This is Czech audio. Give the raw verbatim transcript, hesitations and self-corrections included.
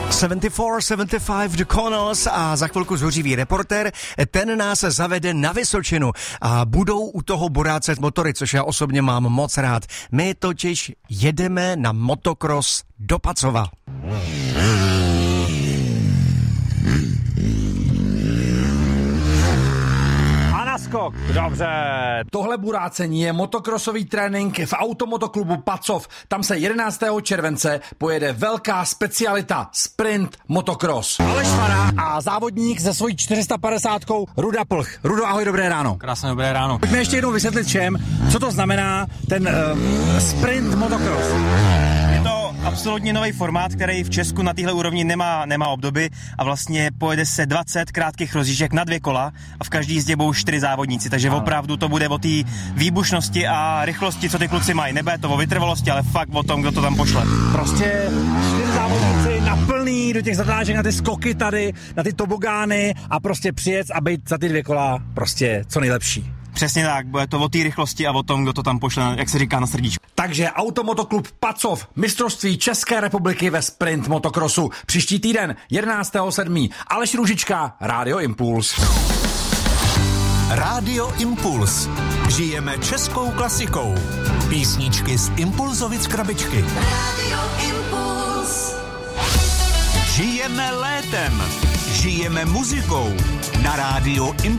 sedmdesát čtyři sedmdesát pět The Connells a za chvilku zhořivý reportér, ten nás zavede na Vysočinu a budou u toho borácet motory, což já osobně mám moc rád. My totiž jedeme na motocross do Pacova. Skok. Dobře. Tohle burácení je motokrosový trénink v automotoklubu Pacov. Tam se jedenáctého července pojede velká specialita Sprint Motocross. Aleš Fara a závodník se svojí čtyři sta padesátkou Ruda Plch. Rudo, ahoj, dobré ráno. Krásné dobré ráno. Pojďme ještě jednou vysvětlit všem, co to znamená ten uh, Sprint Motocross. Je to absolutně nový formát, který v Česku na téhle úrovni nemá, nemá obdoby a vlastně pojede se dvacet krátkých rozjížděk na dvě kola a v každý jízdě budou čtyři závodníci, takže opravdu to bude o té výbušnosti a rychlosti, co ty kluci mají. Nebude to o vytrvalosti, ale fakt o tom, kdo to tam pošle. Prostě čtyři závodníci na plný do těch zatáček, na ty skoky tady, na ty tobogány a prostě přijet a být za ty dvě kola prostě co nejlepší. Přesně tak, bude to o té rychlosti a o tom, kdo to tam pošle, jak se říká, na srdíčku. Takže Automotoklub Pacov, mistrovství České republiky ve sprint motocrossu. Příští týden, jedenáctého sedmého Aleš Růžička, Rádio Impuls. Rádio Impuls. Žijeme českou klasikou. Písničky z Impulzovic krabičky. Rádio Impuls. Žijeme létem. Žijeme muzikou. Na Rádio Impuls.